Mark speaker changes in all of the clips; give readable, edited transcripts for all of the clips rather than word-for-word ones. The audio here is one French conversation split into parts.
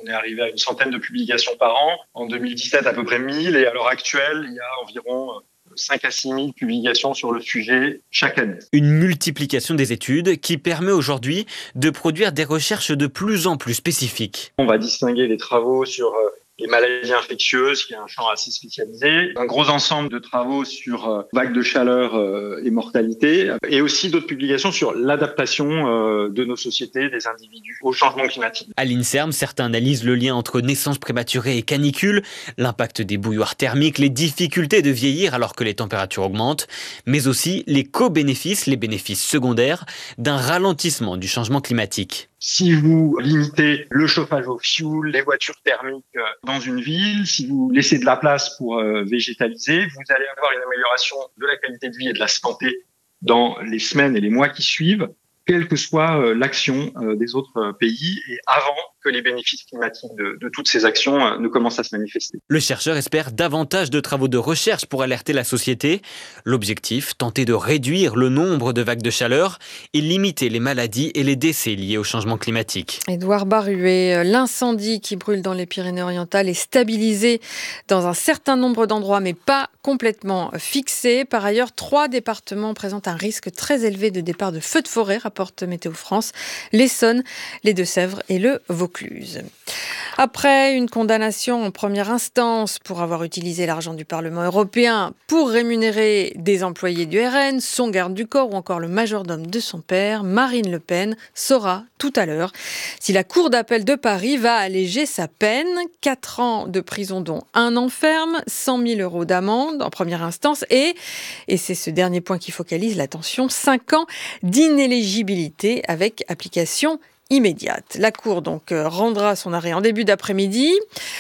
Speaker 1: On est arrivé à une centaine de publications par an. En 2017, à peu près 1000. Et à l'heure actuelle, il y a environ 5 à 6 000 publications sur le sujet chaque année.
Speaker 2: Une multiplication des études qui permet aujourd'hui de produire des recherches de plus en plus spécifiques.
Speaker 1: On va distinguer les travaux sur les maladies infectieuses, qui est un champ assez spécialisé, un gros ensemble de travaux sur vagues de chaleur et mortalité, et aussi d'autres publications sur l'adaptation de nos sociétés, des individus au changement climatique.
Speaker 2: À l'INSERM, certains analysent le lien entre naissance prématurée et canicule, l'impact des bouilloires thermiques, les difficultés de vieillir alors que les températures augmentent, mais aussi les co-bénéfices, les bénéfices secondaires d'un ralentissement du changement climatique.
Speaker 1: Si vous limitez le chauffage au fioul, les voitures thermiques dans une ville, si vous laissez de la place pour végétaliser, vous allez avoir une amélioration de la qualité de vie et de la santé dans les semaines et les mois qui suivent, quelle que soit l'action des autres pays et avant que les bénéfices climatiques de toutes ces actions ne commencent à se manifester.
Speaker 2: Le chercheur espère davantage de travaux de recherche pour alerter la société. L'objectif, tenter de réduire le nombre de vagues de chaleur et limiter les maladies et les décès liés au changement climatique.
Speaker 3: Édouard Baruet, l'incendie qui brûle dans les Pyrénées-Orientales est stabilisé dans un certain nombre d'endroits, mais pas complètement fixé. Par ailleurs, 3 départements présentent un risque très élevé de départ de feux de forêt, rapporte Météo France, l'Essonne, les Deux-Sèvres et le Vaucluse. Après une condamnation en première instance pour avoir utilisé l'argent du Parlement européen pour rémunérer des employés du RN, son garde du corps ou encore le majordome de son père, Marine Le Pen saura tout à l'heure si la Cour d'appel de Paris va alléger sa peine. 4 ans de prison dont 1 an ferme, 100 000 euros d'amende en première instance et c'est ce dernier point qui focalise l'attention, 5 ans d'inéligibilité avec application immédiate. La Cour donc rendra son arrêt en début d'après-midi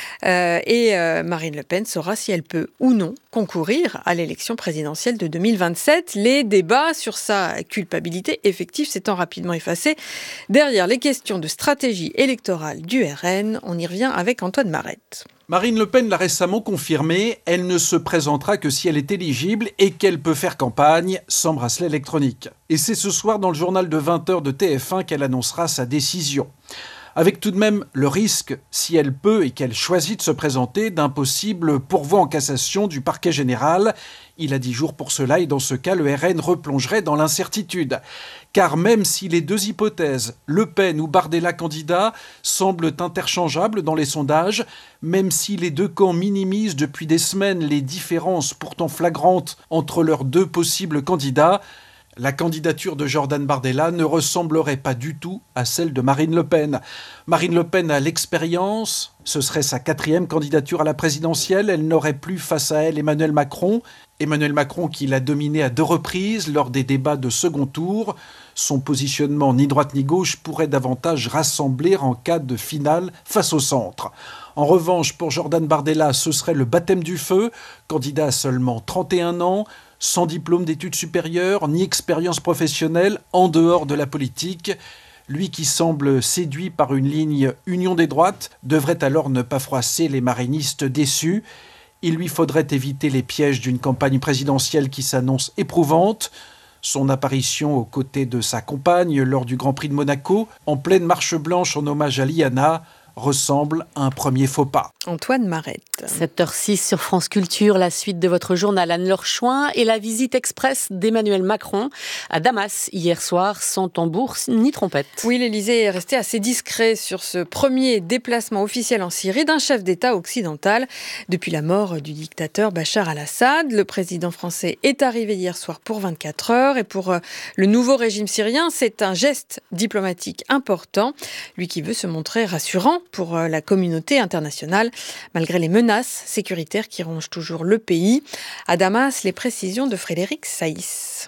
Speaker 3: et Marine Le Pen saura si elle peut ou non concourir à l'élection présidentielle de 2027. Les débats sur sa culpabilité effective s'étant rapidement effacés derrière les questions de stratégie électorale du RN. On y revient avec Antoine Marette.
Speaker 4: Marine Le Pen l'a récemment confirmé, elle ne se présentera que si elle est éligible et qu'elle peut faire campagne sans bracelet électronique. Et c'est ce soir dans le journal de 20h de TF1 qu'elle annoncera sa décision. Avec tout de même le risque, si elle peut et qu'elle choisit de se présenter, d'un possible pourvoi en cassation du parquet général. Il a 10 jours pour cela et dans ce cas, le RN replongerait dans l'incertitude. Car même si les 2 hypothèses, Le Pen ou Bardella candidat, semblent interchangeables dans les sondages, même si les 2 camps minimisent depuis des semaines les différences pourtant flagrantes entre leurs 2 possibles candidats, la candidature de Jordan Bardella ne ressemblerait pas du tout à celle de Marine Le Pen. Marine Le Pen a l'expérience, ce serait sa 4e candidature à la présidentielle, elle n'aurait plus face à elle Emmanuel Macron. Emmanuel Macron qui l'a dominé à 2 reprises lors des débats de second tour. Son positionnement ni droite ni gauche pourrait davantage rassembler en cas de finale face au centre. En revanche, pour Jordan Bardella, ce serait le baptême du feu, candidat à seulement 31 ans, sans diplôme d'études supérieures, ni expérience professionnelle en dehors de la politique. Lui qui semble séduit par une ligne union des droites devrait alors ne pas froisser les marinistes déçus. Il lui faudrait éviter les pièges d'une campagne présidentielle qui s'annonce éprouvante. Son apparition aux côtés de sa compagne lors du Grand Prix de Monaco, en pleine marche blanche en hommage à Liana, ressemble à un premier faux pas.
Speaker 3: Antoine Marette.
Speaker 5: 7h06 sur France Culture, la suite de votre journal Anne-Laure Chouin et la visite express d'Emmanuel Macron à Damas hier soir, sans tambour ni trompette.
Speaker 3: Oui, l'Élysée est resté assez discret sur ce premier déplacement officiel en Syrie d'un chef d'État occidental. Depuis la mort du dictateur Bachar al-Assad, le président français est arrivé hier soir pour 24 heures et pour le nouveau régime syrien, c'est un geste diplomatique important, lui qui veut se montrer rassurant pour la communauté internationale, malgré les menaces sécuritaires qui rongent toujours le pays. À Damas, les précisions de Frédéric Saïs.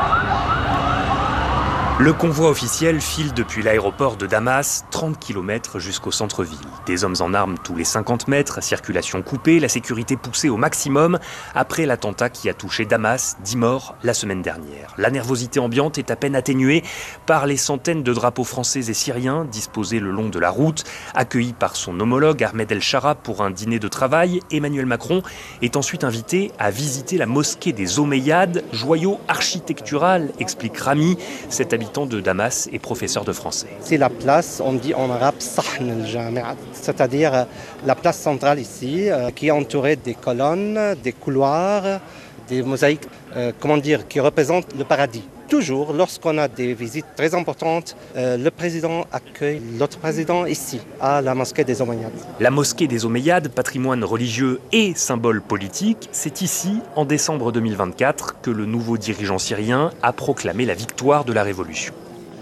Speaker 6: Le convoi officiel file depuis l'aéroport de Damas, 30 km jusqu'au centre-ville. Des hommes en armes tous les 50 mètres, circulation coupée, la sécurité poussée au maximum après l'attentat qui a touché Damas, 10 morts la semaine dernière. La nervosité ambiante est à peine atténuée par les centaines de drapeaux français et syriens disposés le long de la route. Accueilli par son homologue Ahmed El-Shara pour un dîner de travail, Emmanuel Macron est ensuite invité à visiter la mosquée des Omeyyades, joyau architectural, explique Rami. Cette habitude habitant de Damas et professeur de français.
Speaker 7: C'est la place, on dit en arabe, Sahn al-Jami'a, c'est-à-dire la place centrale ici, qui est entourée des colonnes, des couloirs, des mosaïques, qui représentent le paradis. Toujours, lorsqu'on a des visites très importantes, le président accueille l'autre président ici, à la mosquée des Omeyyades.
Speaker 6: La mosquée des Omeyyades, patrimoine religieux et symbole politique, c'est ici, en décembre 2024, que le nouveau dirigeant syrien a proclamé la victoire de la révolution.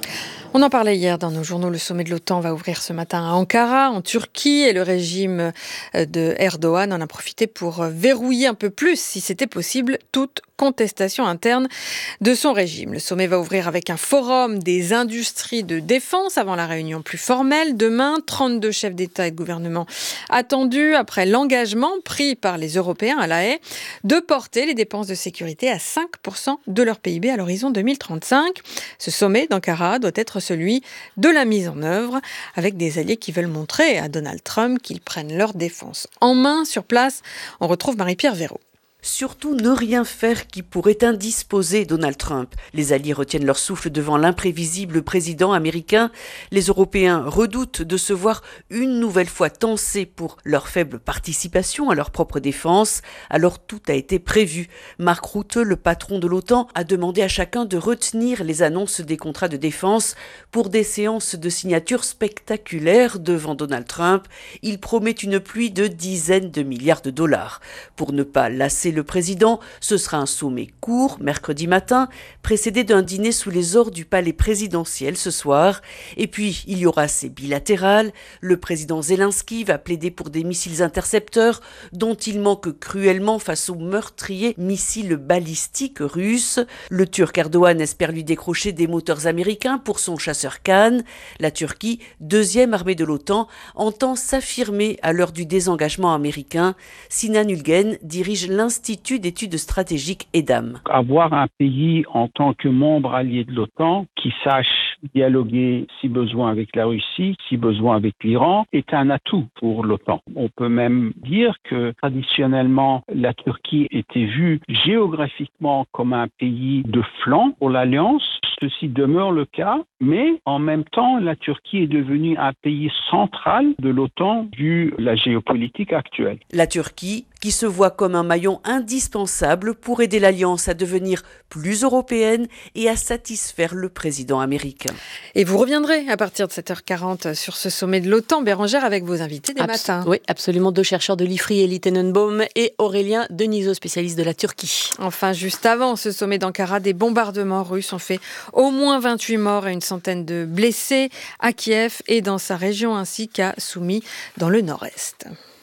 Speaker 3: On en parlait hier dans nos journaux. Le sommet de l'OTAN va ouvrir ce matin à Ankara, en Turquie, et le régime de Erdogan en a profité pour verrouiller un peu plus, si c'était possible, toute contestation interne de son régime. Le sommet va ouvrir avec un forum des industries de défense avant la réunion plus formelle. Demain, 32 chefs d'État et de gouvernement attendus après l'engagement pris par les Européens à La Haye de porter les dépenses de sécurité à 5% de leur PIB à l'horizon 2035. Ce sommet d'Ankara doit être celui de la mise en œuvre, avec des alliés qui veulent montrer à Donald Trump qu'ils prennent leur défense en main. Sur place, on retrouve Marie-Pierre Véraud.
Speaker 8: Surtout ne rien faire qui pourrait indisposer Donald Trump. Les alliés retiennent leur souffle devant l'imprévisible président américain. Les Européens redoutent de se voir une nouvelle fois tensés pour leur faible participation à leur propre défense. Alors tout a été prévu. Mark Rutte, le patron de l'OTAN, a demandé à chacun de retenir les annonces des contrats de défense pour des séances de signature spectaculaires devant Donald Trump. Il promet une pluie de dizaines de milliards de dollars. Pour ne pas lasser le président, ce sera un sommet court, mercredi matin, précédé d'un dîner sous les ors du palais présidentiel ce soir. Et puis, il y aura ces bilatérales. Le président Zelensky va plaider pour des missiles intercepteurs dont il manque cruellement face aux meurtriers missiles balistiques russes. Le Turc Erdogan espère lui décrocher des moteurs américains pour son chasseur Khan. La Turquie, deuxième armée de l'OTAN, entend s'affirmer à l'heure du désengagement américain. Sinan Ülgen dirige l'Institut d'études stratégiques EDAM.
Speaker 9: Avoir un pays en tant que membre allié de l'OTAN qui sache dialoguer si besoin avec la Russie, si besoin avec l'Iran, est un atout pour l'OTAN. On peut même dire que traditionnellement, la Turquie était vue géographiquement comme un pays de flanc pour l'Alliance. Ceci demeure le cas, mais en même temps, la Turquie est devenue un pays central de l'OTAN vu la géopolitique actuelle.
Speaker 8: La Turquie, qui se voit comme un maillon indispensable pour aider l'Alliance à devenir plus européenne et à satisfaire le président américain.
Speaker 3: Et vous reviendrez à partir de 7h40 sur ce sommet de l'OTAN, Bérangère, avec vos invités des matins.
Speaker 5: Oui, absolument. 2 chercheurs de l'IFRI, Elie Tenenbaum et Aurélien Denisot, spécialiste de la Turquie.
Speaker 3: Enfin, juste avant ce sommet d'Ankara, des bombardements russes ont fait au moins 28 morts et une centaine de blessés à Kiev et dans sa région, ainsi qu'à Soumy dans le nord-est.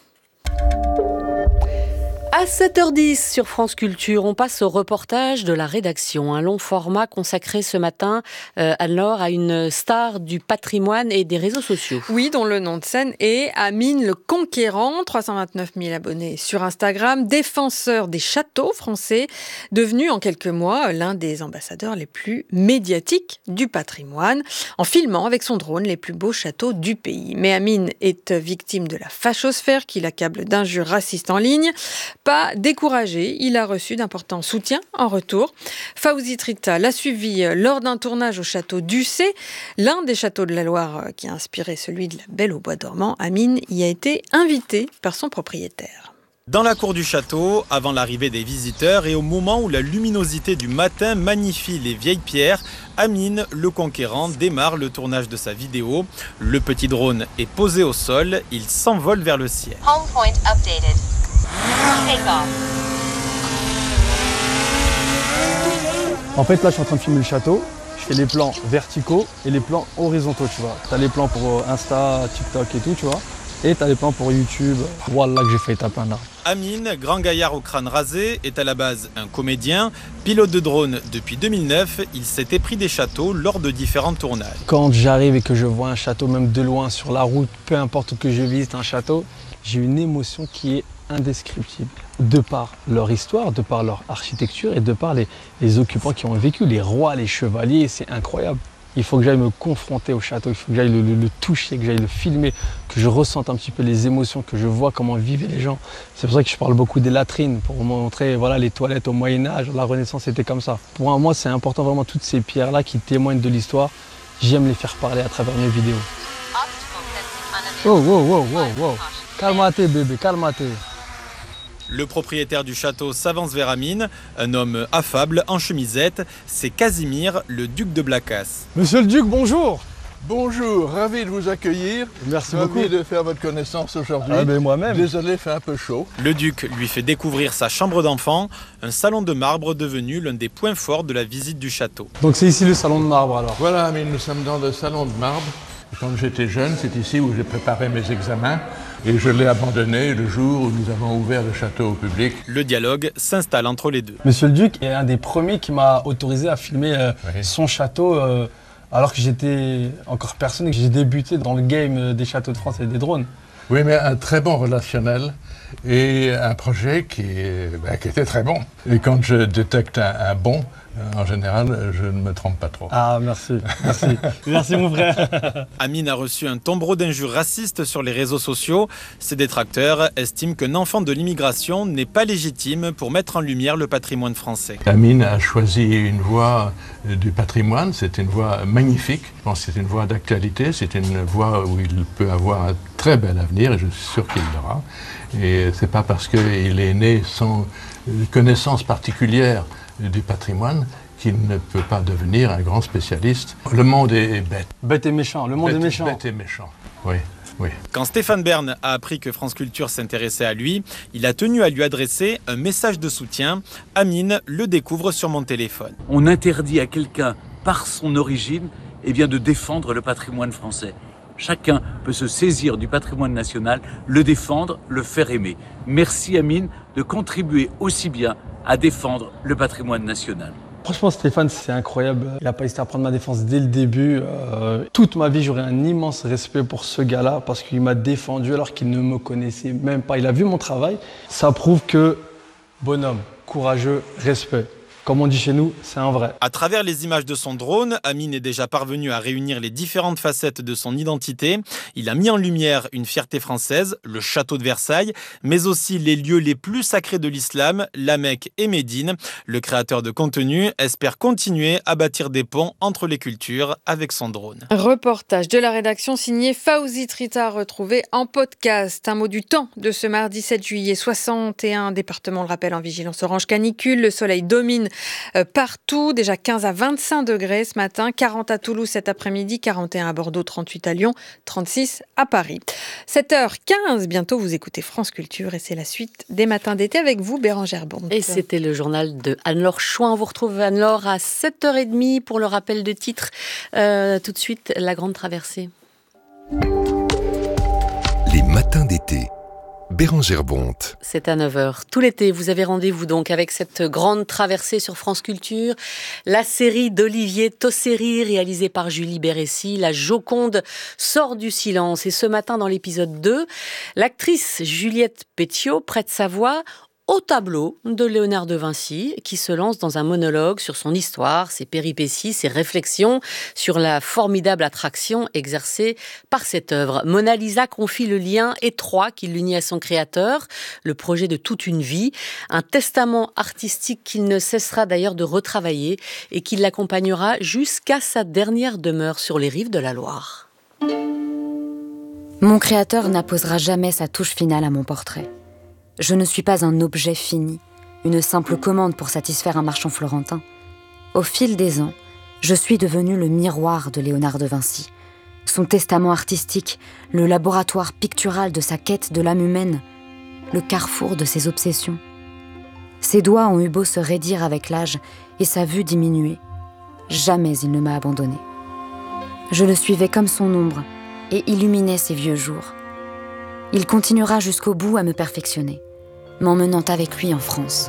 Speaker 5: À 7h10 sur France Culture, on passe au reportage de la rédaction. Un long format consacré ce matin alors à une star du patrimoine et des réseaux sociaux.
Speaker 3: Oui, dont le nom de scène est Amine le Conquérant, 329 000 abonnés sur Instagram, défenseur des châteaux français, devenu en quelques mois l'un des ambassadeurs les plus médiatiques du patrimoine, en filmant avec son drone les plus beaux châteaux du pays. Mais Amine est victime de la fachosphère qui l'accable d'injures racistes en ligne. Pas découragé, il a reçu d'importants soutiens en retour. Fawzi Trita l'a suivi lors d'un tournage au château d'Ussé, l'un des châteaux de la Loire qui a inspiré celui de la Belle au bois dormant. Amine y a été invité par son propriétaire.
Speaker 10: Dans la cour du château, avant l'arrivée des visiteurs et au moment où la luminosité du matin magnifie les vieilles pierres, Amine, le conquérant, démarre le tournage de sa vidéo. Le petit drone est posé au sol, il s'envole vers le ciel.
Speaker 11: Home point updated.
Speaker 12: En fait, là, je suis en train de filmer le château. Je fais les plans verticaux et les plans horizontaux, tu vois. T'as les plans pour Insta, TikTok et tout, tu vois. Et t'as les plans pour YouTube. Voilà que j'ai fait taper un arbre.
Speaker 10: Amine, grand gaillard au crâne rasé, est à la base un comédien. Pilote de drone depuis 2009, il s'était pris des châteaux lors de différents tournages.
Speaker 12: Quand j'arrive et que je vois un château, même de loin, sur la route, peu importe où que je visite un château, j'ai une émotion qui est indescriptible. De par leur histoire, de par leur architecture et de par les occupants qui ont vécu, les rois, les chevaliers, c'est incroyable. il faut que j'aille me confronter au château, il faut que j'aille le toucher, que j'aille le filmer, que je ressente un petit peu les émotions, que je vois comment vivaient les gens. C'est pour ça que je parle beaucoup des latrines, pour montrer voilà, les toilettes au Moyen-Âge, la Renaissance c'était comme ça. Pour moi c'est important vraiment toutes ces pierres-là qui témoignent de l'histoire, j'aime les faire parler à travers mes vidéos. Oh. Calme-toi bébé, calme-toi.
Speaker 10: Le propriétaire du château s'avance vers Amine, un homme affable, en chemisette. C'est Casimir, le duc de Blacas.
Speaker 12: Monsieur le duc, bonjour.
Speaker 11: Bonjour, ravi de vous accueillir.
Speaker 12: Merci beaucoup.
Speaker 11: Ravi de faire votre connaissance aujourd'hui.
Speaker 12: Ah ben moi-même.
Speaker 11: Désolé, il fait un peu chaud.
Speaker 10: Le duc lui fait découvrir sa chambre d'enfant, un salon de marbre devenu l'un des points forts de la visite du château.
Speaker 12: Donc c'est ici le salon de marbre alors.
Speaker 11: Voilà, mais nous sommes dans le salon de marbre. Quand j'étais jeune, c'est ici où j'ai préparé mes examens et je l'ai abandonné le jour où nous avons ouvert le château au public.
Speaker 10: Le dialogue s'installe entre les deux.
Speaker 12: Monsieur le duc est un des premiers qui m'a autorisé à filmer son château alors que j'étais encore personne et que j'ai débuté dans le game des châteaux de France et des drones.
Speaker 11: Oui, mais un très bon relationnel et un projet qui était très bon. Et quand je détecte un bon, en général, je ne me trompe pas trop.
Speaker 12: Ah, merci. Merci mon frère.
Speaker 10: Amine a reçu un tombereau d'injures racistes sur les réseaux sociaux. Ses détracteurs estiment qu'un enfant de l'immigration n'est pas légitime pour mettre en lumière le patrimoine français.
Speaker 11: Amine a choisi une voie du patrimoine, c'est une voie magnifique. Je pense que c'est une voie d'actualité, c'est une voie où il peut avoir un très bel avenir et je suis sûr qu'il l'aura. Et c'est pas parce qu'il est né sans connaissance particulière du patrimoine qu'il ne peut pas devenir un grand spécialiste. Le monde est bête.
Speaker 12: Bête et méchant, le monde est méchant.
Speaker 11: Bête et méchant, oui.
Speaker 10: Quand Stéphane Bern a appris que France Culture s'intéressait à lui, il a tenu à lui adresser un message de soutien. Amine le découvre sur mon téléphone.
Speaker 13: On interdit à quelqu'un, par son origine, de défendre le patrimoine français. Chacun peut se saisir du patrimoine national, le défendre, le faire aimer. Merci Amine de contribuer aussi bien à défendre le patrimoine national.
Speaker 12: Franchement, Stéphane, c'est incroyable. Il n'a pas hésité à prendre ma défense dès le début. Toute ma vie, j'aurais un immense respect pour ce gars-là parce qu'il m'a défendu alors qu'il ne me connaissait même pas. Il a vu mon travail. Ça prouve que bonhomme, courageux, respect. Comme on dit chez nous, c'est un vrai.
Speaker 10: À travers les images de son drone, Amine est déjà parvenu à réunir les différentes facettes de son identité. Il a mis en lumière une fierté française, le château de Versailles, mais aussi les lieux les plus sacrés de l'islam, la Mecque et Médine. Le créateur de contenu espère continuer à bâtir des ponts entre les cultures avec son drone.
Speaker 3: Reportage de la rédaction signé Fawzi Trita, retrouvé en podcast. Un mot du temps de ce mardi 7 juillet. 61 départements, le rappel, en vigilance orange canicule. Le soleil domine partout, déjà 15 à 25 degrés ce matin, 40 à Toulouse cet après-midi, 41 à Bordeaux, 38 à Lyon, 36 à Paris. 7h15, bientôt vous écoutez France Culture et c'est la suite des matins d'été avec vous, Bérangère Bonte.
Speaker 5: Et c'était le journal de Anne-Laure Chouin. On vous retrouve Anne-Laure à 7h30 pour le rappel de titres. Tout de suite, la grande traversée.
Speaker 14: Les matins d'été. Bérangère Bonte.
Speaker 5: C'est à 9h. Tout l'été, vous avez rendez-vous donc avec cette grande traversée sur France Culture. La série d'Olivier Tosseri, réalisée par Julie Bérécy. La Joconde sort du silence. Et ce matin, dans l'épisode 2, l'actrice Juliette Pétiot prête sa voix au tableau de Léonard de Vinci, qui se lance dans un monologue sur son histoire, ses péripéties, ses réflexions sur la formidable attraction exercée par cette œuvre. Mona Lisa confie le lien étroit qui l'unit à son créateur, le projet de toute une vie, un testament artistique qu'il ne cessera d'ailleurs de retravailler et qui l'accompagnera jusqu'à sa dernière demeure sur les rives de la Loire.
Speaker 15: Mon créateur n'apposera jamais sa touche finale à mon portrait. Je ne suis pas un objet fini, une simple commande pour satisfaire un marchand florentin. Au fil des ans, je suis devenue le miroir de Léonard de Vinci, son testament artistique, le laboratoire pictural de sa quête de l'âme humaine, le carrefour de ses obsessions. Ses doigts ont eu beau se raidir avec l'âge et sa vue diminuer. Jamais il ne m'a abandonnée. Je le suivais comme son ombre et illuminais ses vieux jours. Il continuera jusqu'au bout à me perfectionner, m'emmenant avec lui en France.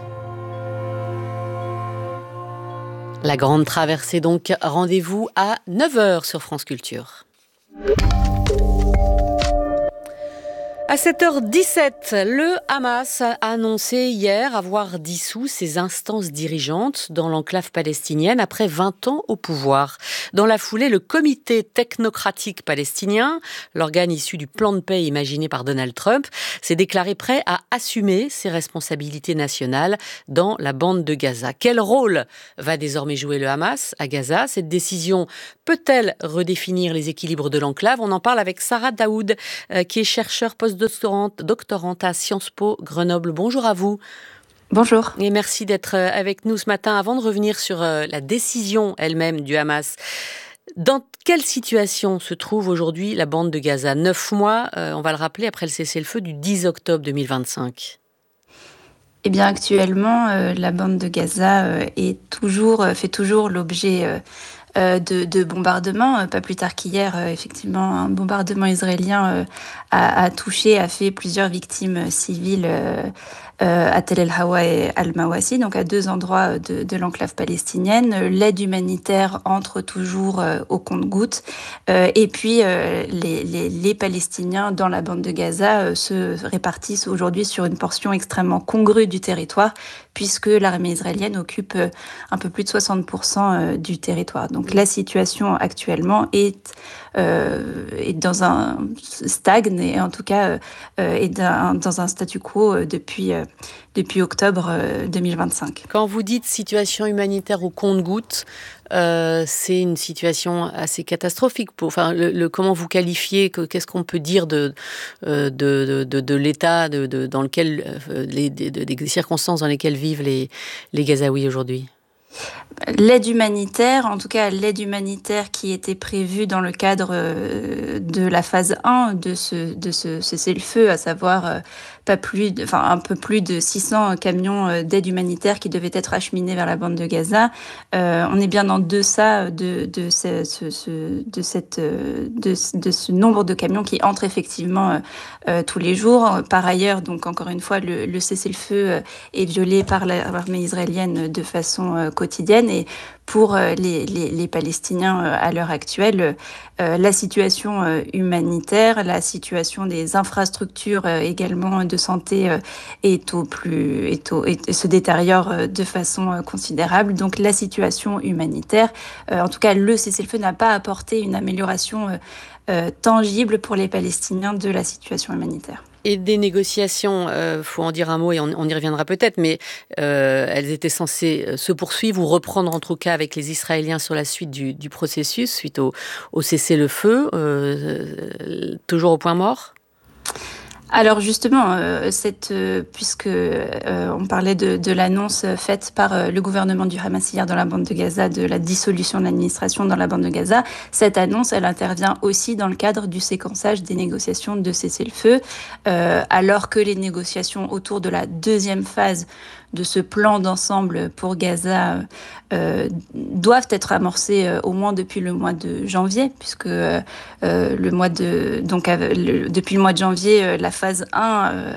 Speaker 5: La grande traversée donc, rendez-vous à 9h sur France Culture. À 7h17, le Hamas a annoncé hier avoir dissous ses instances dirigeantes dans l'enclave palestinienne après 20 ans au pouvoir. Dans la foulée, le comité technocratique palestinien, l'organe issu du plan de paix imaginé par Donald Trump, s'est déclaré prêt à assumer ses responsabilités nationales dans la bande de Gaza. Quel rôle va désormais jouer le Hamas à Gaza ? Cette décision peut-elle redéfinir les équilibres de l'enclave ? On en parle avec Sarah Daoud, qui est chercheure doctorante à Sciences Po Grenoble. Bonjour à vous.
Speaker 16: Bonjour.
Speaker 5: Et merci d'être avec nous ce matin. Avant de revenir sur la décision elle-même du Hamas, dans quelle situation se trouve aujourd'hui la bande de Gaza ? 9 mois, on va le rappeler, après le cessez-le-feu du 10 octobre 2025.
Speaker 16: Eh bien, actuellement, la bande de Gaza fait toujours l'objet de bombardements. Pas plus tard qu'hier, effectivement, un bombardement israélien a fait plusieurs victimes civiles à Tel El Hawa et Al-Mawasi, donc à 2 endroits de l'enclave palestinienne. L'aide humanitaire entre toujours au compte-gouttes. Et puis, les Palestiniens dans la bande de Gaza se répartissent aujourd'hui sur une portion extrêmement congrue du territoire, puisque l'armée israélienne occupe un peu plus de 60% du territoire. Donc la situation actuellement est dans un stagne, et en tout cas est dans un statu quo depuis octobre 2025.
Speaker 5: Quand vous dites situation humanitaire au compte-gouttes, c'est une situation assez catastrophique. Comment vous qualifiez, qu'est-ce qu'on peut dire de l'état dans lequel des circonstances dans lesquelles vivent les Gazaouis aujourd'hui ?
Speaker 16: L'aide humanitaire, en tout cas l'aide humanitaire qui était prévue dans le cadre de la phase 1 de ce cessez-le-feu, à savoir un peu plus de 600 camions d'aide humanitaire qui devaient être acheminés vers la bande de Gaza. On est bien en deçà de ce nombre de camions qui entrent effectivement tous les jours. Par ailleurs, donc encore une fois, le cessez-le-feu est violé par l'armée israélienne de façon quotidienne, et pour les Palestiniens à l'heure actuelle, la situation humanitaire, la situation des infrastructures également de santé se détériore de façon considérable. Donc la situation humanitaire, en tout cas le cessez-le-feu n'a pas apporté une amélioration tangible pour les Palestiniens de la situation humanitaire.
Speaker 5: Et des négociations, faut en dire un mot et on y reviendra peut-être, mais elles étaient censées se poursuivre ou reprendre en tout cas avec les Israéliens sur la suite du processus, suite au cessez-le-feu, toujours au point mort ?
Speaker 16: Alors justement, puisque on parlait de l'annonce faite par le gouvernement du Hamas hier dans la bande de Gaza de la dissolution de l'administration dans la bande de Gaza, cette annonce, elle intervient aussi dans le cadre du séquençage des négociations de cessez-le-feu, alors que les négociations autour de la deuxième phase de ce plan d'ensemble pour Gaza doivent être amorcées au moins depuis le mois de janvier, puisque depuis le mois de janvier, la phase 1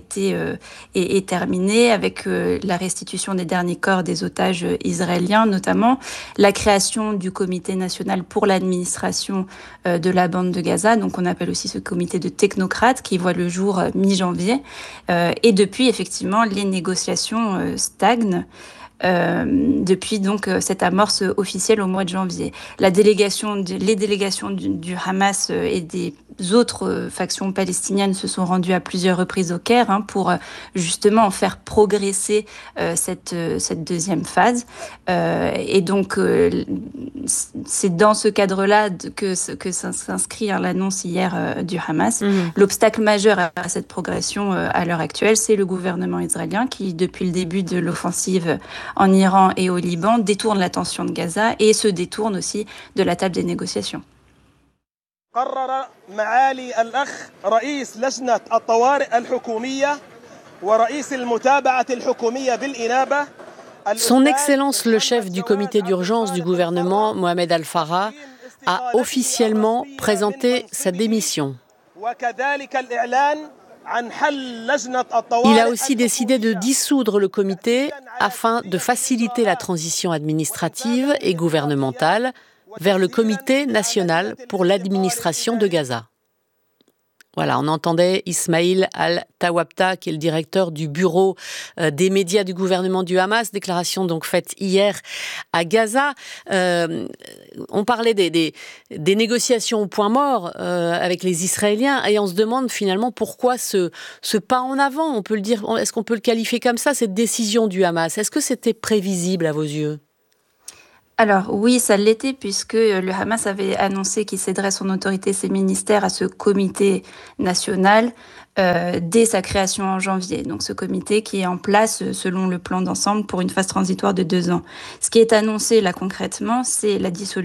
Speaker 16: est terminée avec la restitution des derniers corps des otages israéliens, notamment la création du comité national pour l'administration de la bande de Gaza, donc on appelle aussi ce comité de technocrates qui voit le jour mi-janvier, et depuis effectivement les négociations stagne depuis donc cette amorce officielle au mois de janvier. Les délégations du Hamas et des autres factions palestiniennes se sont rendues à plusieurs reprises au Caire pour justement faire progresser cette deuxième phase. Et donc c'est dans ce cadre-là que s'inscrit l'annonce hier du Hamas. L'obstacle majeur à cette progression à l'heure actuelle, c'est le gouvernement israélien qui, depuis le début de l'offensive en Iran et au Liban, détourne l'attention de Gaza et se détourne aussi de la table des négociations.
Speaker 17: قرر معالي الأخ رئيس لجنة الطوارئ الحكومية ورئيس المتابعة الحكومية بالإنابة.
Speaker 5: Son Excellence le chef du comité d'urgence du gouvernement, Mohamed Al-Farah, a officiellement présenté sa démission. Il a aussi décidé de dissoudre le comité afin de faciliter la transition administrative et gouvernementale vers le comité national pour l'administration de Gaza. Voilà, on entendait Ismail Al-Tawabta, qui est le directeur du bureau des médias du gouvernement du Hamas, déclaration donc faite hier à Gaza. On parlait des négociations au point mort avec les Israéliens, et on se demande finalement pourquoi ce pas en avant, on peut le dire, est-ce qu'on peut le qualifier comme ça, cette décision du Hamas? Est-ce que c'était prévisible à vos yeux?
Speaker 16: Alors oui, ça l'était, puisque le Hamas avait annoncé qu'il céderait son autorité, ses ministères, à ce comité national dès sa création en janvier. Donc ce comité qui est en place selon le plan d'ensemble pour une phase transitoire de 2 ans. Ce qui est annoncé là concrètement, c'est la dissolution